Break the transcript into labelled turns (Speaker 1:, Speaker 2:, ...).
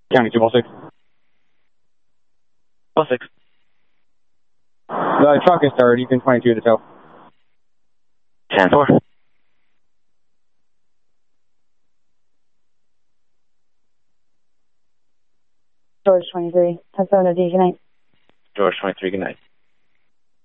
Speaker 1: County 2 ball 6.
Speaker 2: Ball 6.
Speaker 1: The truck is started. You can 22 to tow.
Speaker 2: 10-4.
Speaker 3: George 23. 10-7 OD, good night.
Speaker 2: George 23, good night.